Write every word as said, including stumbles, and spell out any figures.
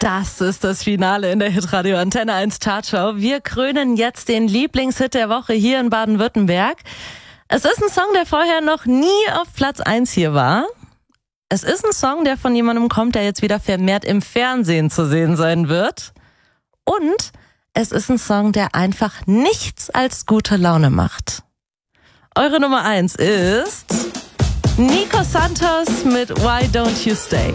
Das ist das Finale in der Hitradio Antenne eins Chartshow. Wir krönen jetzt den Lieblingshit der Woche hier in Baden-Württemberg. Es ist ein Song, der vorher noch nie auf Platz eins hier war. Es ist ein Song, der von jemandem kommt, der jetzt wieder vermehrt im Fernsehen zu sehen sein wird. Und es ist ein Song, der einfach nichts als gute Laune macht. Eure Nummer eins ist Nico Santos mit Why Don't You Stay.